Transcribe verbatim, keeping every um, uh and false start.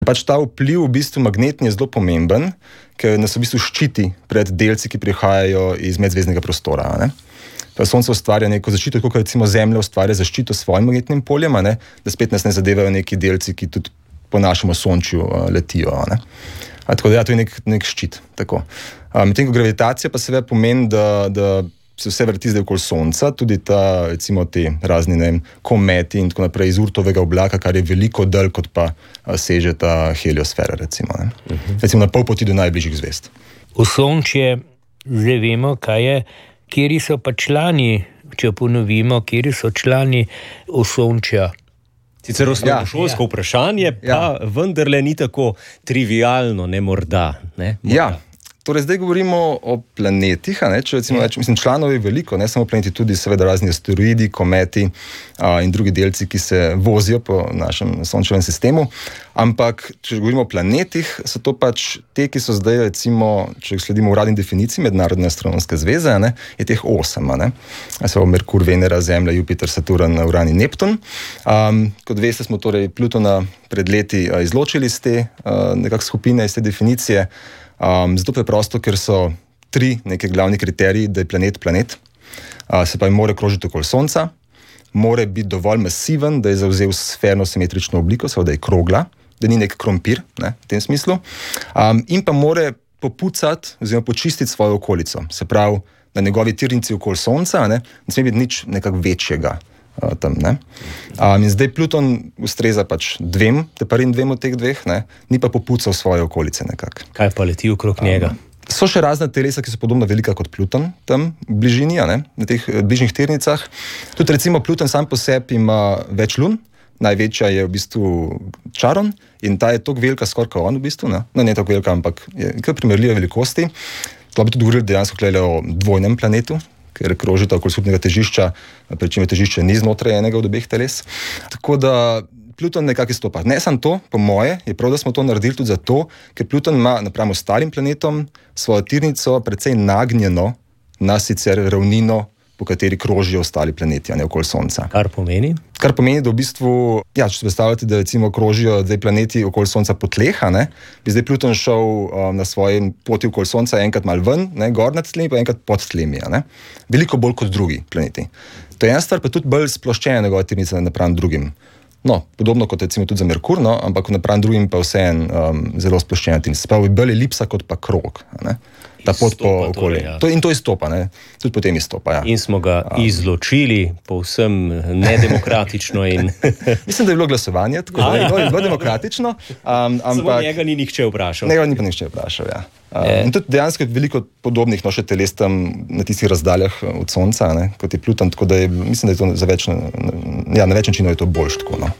Pač ta vpliv v bistvu magnetni je zelo pomemben, ker nas v bistvu ščiti pred delci, ki prihajajo iz medzvezdnega prostora. Ne? Pa Sonce ustvarja neko zaščito, tako kot recimo Zemlja ustvarja zaščito s svojim magnetnim poljem, ne? Da spet nas ne zadevajo neki delci, ki tudi po našem osončju uh, letijo. Ne? A, tako da ja, to je nek, nek ščit. Medtem ko gravitacija pa seveda pomeni, da, da se vse vrti zdaj okoli Sonca, tudi ta, recimo te razni, ne vem, kometi in tako naprej iz Urtovega oblaka, kar je veliko dalj, kot pa a, seže ta heliosfera, recimo. Ne? Uh-huh. Recimo na pol poti do najbližjih zvezd. Osončje, že vemo, kaj je, kjeri so pa člani, če ponovimo, kjeri so člani Osončja. Sicer osnovnošolsko ja. vprašanje, pa ja. vendarle ni tako trivialno, ne morda. Ne? Morda. Ja. Torej, zdaj govorimo o planetih, a ne, če recimo ja. reč, mislim, članov je veliko, ne samo planeti, tudi seveda razni asteroidi, kometi a, in drugi delci, ki se vozijo po našem sončevem sistemu, ampak če govorimo o planetih, so to pač te, ki so zdaj recimo, če sledimo uradni definiciji Mednarodne astronomske zveze, a ne, je teh osem, a ne, a so Merkur, Venera, Zemlja, Jupiter, Saturn, Uran in Neptun. Um, kot veste, smo torej Plutona pred leti a, izločili iz te a, nekak skupine, iz te definicije. Um, zato preprosto, ker so tri neke glavni kriteriji, da je planet planet. Uh, se pa je mora krožiti okoli Sonca, mora biti dovolj masiven, da je zavzel sferno simetrično obliko, seveda da je krogla, da ni nek krompir, ne, v tem smislu. Um, in pa mora popucati oziroma počistiti svojo okolico. Se pravi, na njegovi tirnici okoli Sonca ne, ne sme biti nič nekako večjega. Uh, tam, ne. Um, in zdaj Pluton ustreza pač dvem, te prvim dvem od teh dveh, ne, ni pa popucal svoje okolice nekako. Kaj pa leti okrog um, njega? So še razne telesa, ki so podobno velika kot Pluton tam v bližini, ne, na teh bližnjih tirnicah. Tudi recimo Pluton sam po sebi ima več lun, največja je v bistvu Charon in ta je toliko velika skoraj kot on v bistvu, ne, no, ne toliko velika, ampak je kar primerljive velikosti. To bi tudi govorili dejansko o dvojnem planetu, ker krožita okoli skupnega težišča, pri čemer težišče ni znotraj enega od obeh teles. Tako da Pluton nekako izstopa. Ne samo to, po moje, je prav, da smo to naredili tudi zato, ker Pluton ima napram ostalim planetom svojo tirnico precej nagnjeno na sicer ravnino, po kateri krožijo ostali planeti, a ne okoli Sonca. Kar pomeni? Kar pomeni, da v bistvu, ja, če se predstavljate, da recimo krožijo dve planeti okoli Sonca po tleh, ne, bi zdaj Pluton šel um, na svoji poti okoli Sonca enkrat mal ven, ne, gor nad tlemi, pa enkrat pod tlemi, ne. Veliko bolj kot drugi planeti. To je ena stvar, pa tudi bolj sploščena njegova tirnica napram drugim. No, podobno kot recimo tudi za Merkur, no, ampak napram drugim pa vseeno um, zelo sploščena tirnica. Spravi bolj elipsa kot pa krog, ne. Ta pot po okolju. Ja. To, in to izstopa, ne? Tudi potem izstopa. Ja. In smo ga um. izločili povsem nedemokratično. In... Mislim, da je bilo glasovanje, tako da je bilo demokratično. Um, ampak... Samo njega ni nihče vprašal. Njega ni pa nihče vprašal, ja. Um, in tudi dejansko je veliko podobnih no, še teles tam na tistih razdaljah od Sonca, ne? Kot je Pluton, tako da je, mislim, da je to za več, ja, na več načinov je to boljš tako, no.